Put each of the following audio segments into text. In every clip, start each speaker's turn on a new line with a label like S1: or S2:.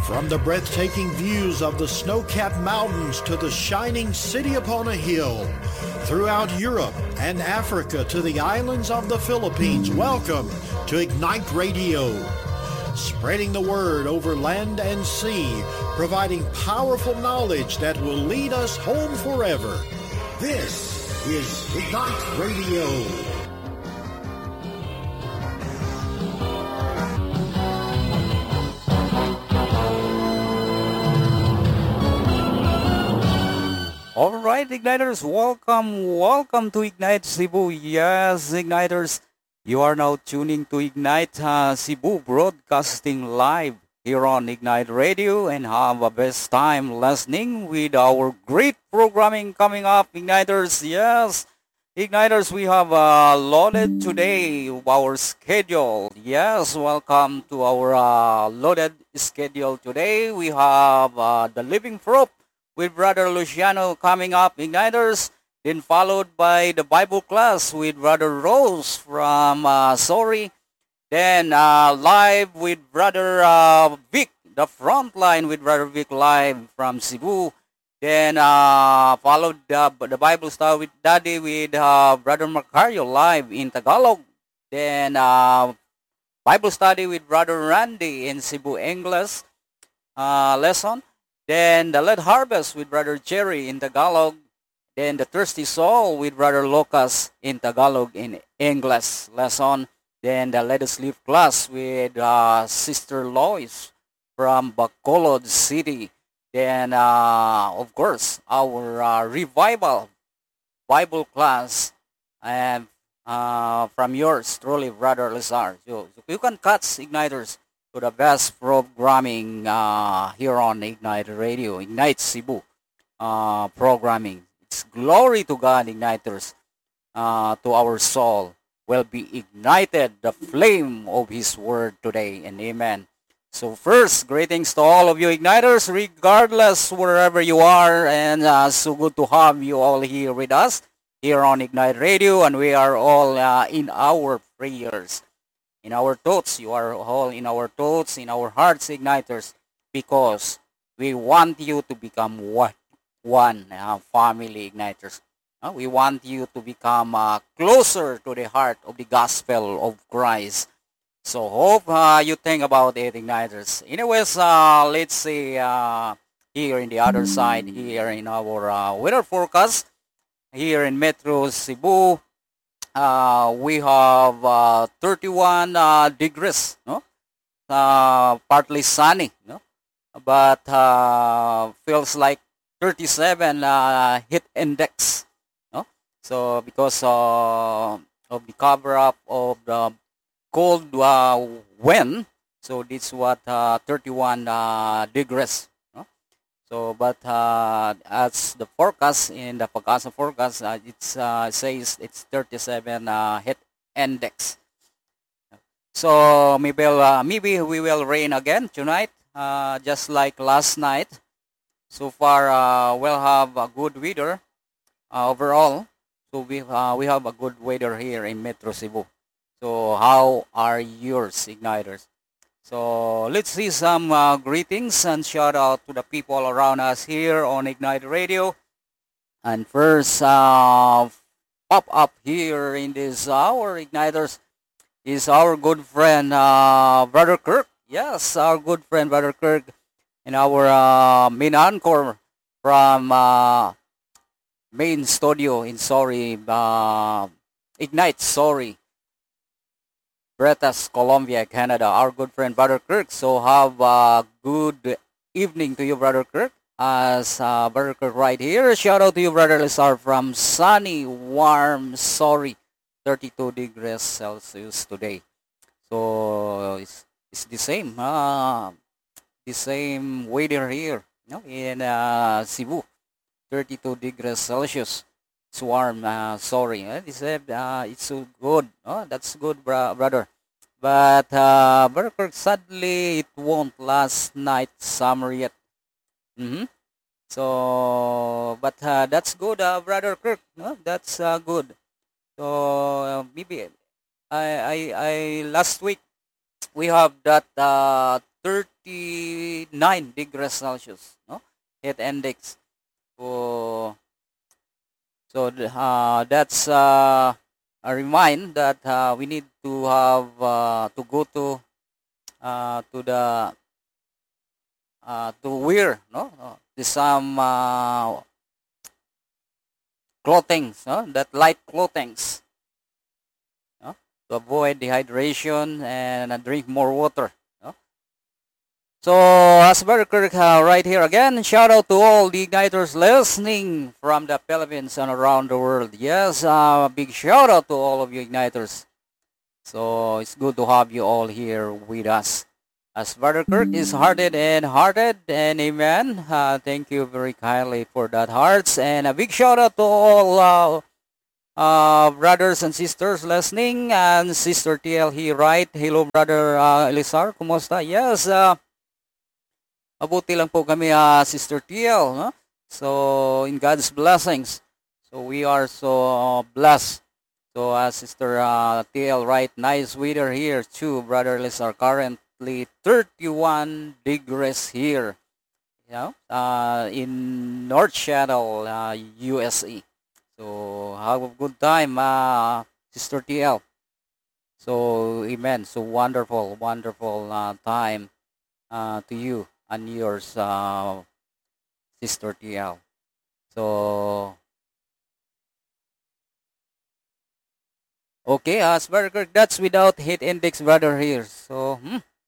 S1: From the breathtaking views of the snow-capped mountains to the shining city upon a hill, throughout Europe and Africa to the islands of the Philippines, welcome to Ignite Radio. Spreading the word over land and sea, providing powerful knowledge that will lead us home forever. This is Ignite Radio.
S2: All right, Igniters, welcome to Ignite Cebu. Yes, Igniters, you are now tuning to Ignite Cebu, broadcasting live here on Ignite Radio, and have a best time listening with our great programming coming up, Igniters. Yes, Igniters, we have loaded today our schedule. Yes, welcome to our loaded schedule today. We have the Living Proof with Brother Luciano coming up, Igniters, then followed by the Bible class with Brother Rose from Sorry, then live with Brother Vic, the front line with Brother Vic live from Cebu, then followed the Bible study with Daddy with Brother Macario live in Tagalog, then Bible study with Brother Randy in Cebu English lesson, then the Lead Harvest with Brother Jerry in Tagalog. Then the Thirsty Soul with Brother Lucas in Tagalog in English lesson. Then the Let Us Live class with Sister Lois from Bacolod City. Then, of course, our Revival Bible class and from yours truly, Brother Lazar. So you can catch Igniters to the best programming here on Ignite Radio, Ignite Cebu programming. It's glory to God, Igniters, to our soul will be ignited the flame of His Word today, and amen. So first, greetings to all of you Igniters, regardless wherever you are, and so good to have you all here with us, here on Ignite Radio, and we are all in our prayers. In our thoughts, you are all in our thoughts, in our hearts, Igniters, because we want you to become one family, Igniters. We want you to become closer to the heart of the gospel of Christ. So hope you think about it, Igniters. Anyways, let's see here in the other side, here in our weather forecast, here in Metro Cebu, we have 31 degrees, no? Partly sunny, no? But feels like 37 heat index, no? So because of the cover up of the cold wind, so this what 31 degrees. So, but as the forecast in the Pagasa forecast, it says it's 37 heat index. So maybe we will rain again tonight, just like last night. So far, we'll have a good weather overall. So we have a good weather here in Metro Cebu. So how are yours, Igniters? So let's see some greetings and shout out to the people around us here on Ignite Radio. And first, pop up here in this hour, Igniters, is our good friend, Brother Kirk. Yes, our good friend, Brother Kirk, and our main anchor from main studio in Sorry, Ignite, Sorry, Bretas, Colombia, Canada, our good friend, Brother Kirk. So have a good evening to you, Brother Kirk. As Brother Kirk right here, shout out to you, Brother Lazar, from sunny, warm, Sorry, 32 degrees Celsius today. So it's the same weather here, no, in Cebu, 32 degrees Celsius. It's warm, Sorry. It's so good. Oh, that's good, brother. But Brother Kirk, sadly, it won't last night summer yet. So, but that's good, Brother Kirk. No, that's good. So maybe I last week we have that 39 degrees Celsius, no? Heat index. That's a remind that we need to have to go to the to wear, no, some clothings, no, that light clothings, no, to avoid dehydration and drink more water. No? So, as Kirk right here again, shout out to all the Igniters listening from the Philippines and around the world. Yes, big shout out to all of you Igniters. So, it's good to have you all here with us. As Brother Kirk is hearted, and amen. Thank you very kindly for that hearts. And a big shout out to all brothers and sisters listening. And Sister TL here, right? Hello, Brother Elisar. Kumusta? Yes, mabuti lang po kami, Sister TL. No? So, in God's blessings. So, we are so blessed. So, Sister TL, right? Nice weather here too, Brother Elisar. Currently 31 degrees here, in North Seattle, USA. So have a good time, Sister TL. So amen. So wonderful time to you and yours, Sister TL. So okay, Asperger, that's without heat index, brother here. So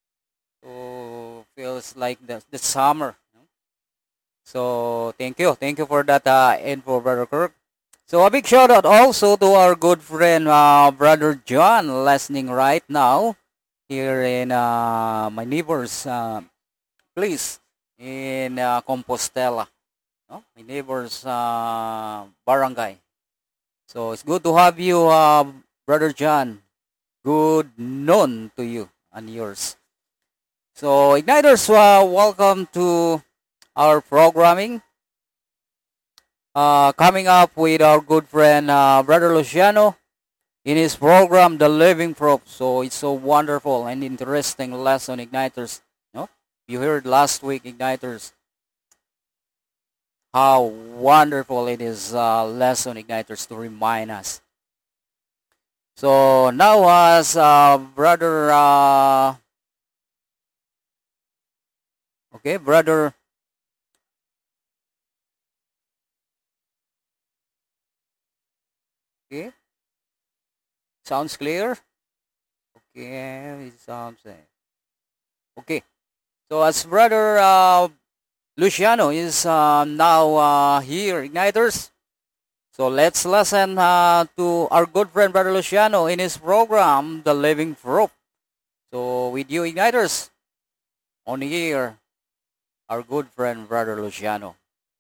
S2: feels like the summer. So thank you for that info, Brother Kirk. So a big shout out also to our good friend, Brother John, listening right now here in my neighbor's place in Compostela, no? My neighbor's barangay. So it's good to have you, Brother John. Good noon to you and yours. So, Igniters, welcome to our programming. Coming up with our good friend, Brother Luciano, in his program, The Living Proof. So, it's so wonderful and interesting lesson, Igniters. No? You heard last week, Igniters, how wonderful it is, lesson, Igniters, to remind us. So, now as Brother... Okay, brother. Okay. Sounds clear? Okay, it sounds okay. So as brother Luciano is now here, Igniters. So let's listen to our good friend Brother Luciano in his program, The Living Proof. So with you, Igniters, on here, our good friend Brother Luciano.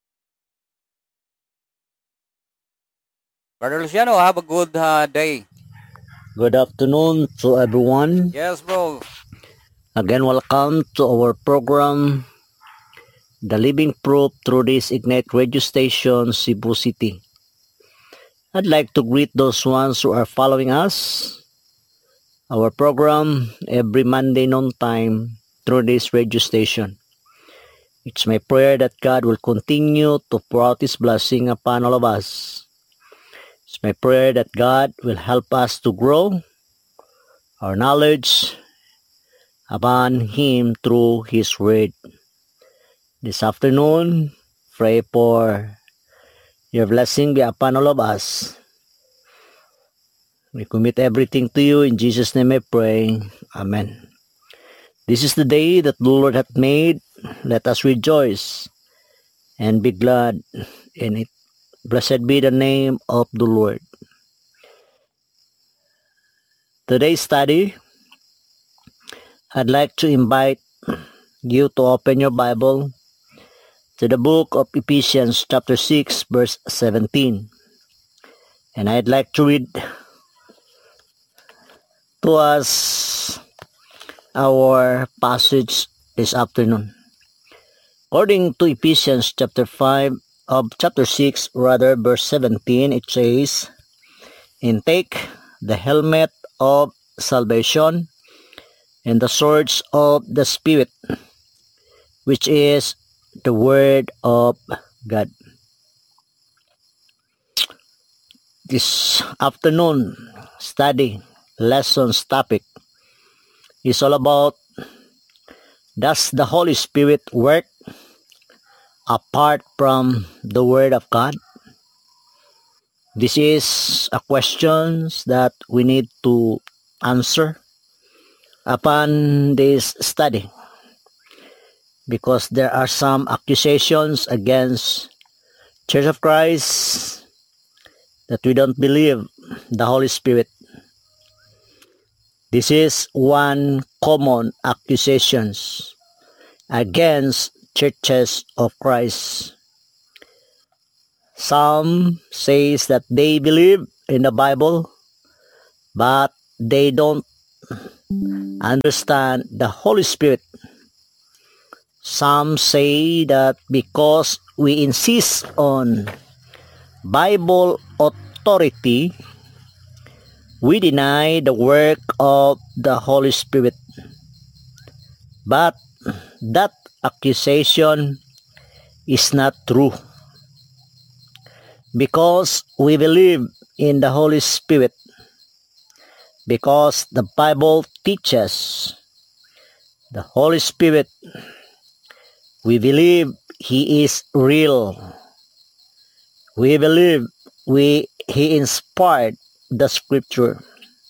S2: Brother Luciano, have a good day.
S3: Good afternoon to everyone.
S2: Yes, bro.
S3: Again, welcome to our program, The Living Proof, through this Ignite radio station, Cebu City. I'd like to greet those ones who are following us, our program, every Monday noon time through this radio station. It's my prayer that God will continue to pour out His blessing upon all of us. It's my prayer that God will help us to grow our knowledge upon Him through His Word. This afternoon, pray for your blessing be upon all of us. We commit everything to you. In Jesus' name I pray. Amen. This is the day that the Lord hath made. Let us rejoice and be glad in it. Blessed be the name of the Lord. Today's study, I'd like to invite you to open your Bible to the book of Ephesians chapter 6 verse 17. And I'd like to read to us our passage this afternoon. According to Ephesians chapter 6 verse 17, it says, "And take the helmet of salvation and the swords of the Spirit, which is the Word of God. This afternoon study lessons topic is all about, does the Holy Spirit work apart from the Word of God? This is a question that we need to answer upon this study, because there are some accusations against Church of Christ that we don't believe the Holy Spirit. This is one common accusations against Churches of Christ. Some says that they believe in the Bible, but they don't understand the Holy Spirit. Some say that because we insist on Bible authority, we deny the work of the Holy Spirit. But that accusation is not true, because we believe in the Holy Spirit, because the Bible teaches the Holy Spirit. We believe He is real. We believe He inspired the Scripture.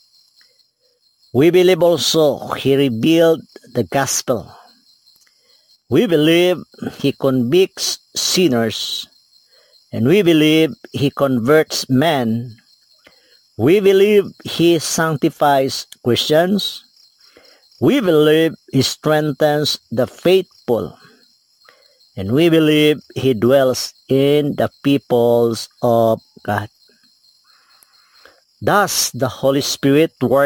S3: We believe also He revealed the Gospel. We believe He convicts sinners, and we believe He converts men. We believe He sanctifies Christians. We believe He strengthens the faithful. And we believe He dwells in the peoples of God. Does the Holy Spirit work